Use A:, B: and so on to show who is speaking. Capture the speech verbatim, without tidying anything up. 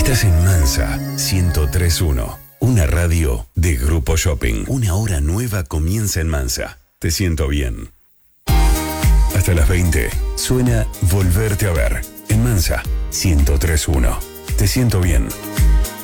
A: Estás en Mansa ciento tres punto uno, una radio de Grupo Shopping. Una hora nueva comienza en Mansa. Te siento bien. Hasta las veinte suena Volverte a ver en Mansa ciento tres punto uno. Te siento bien.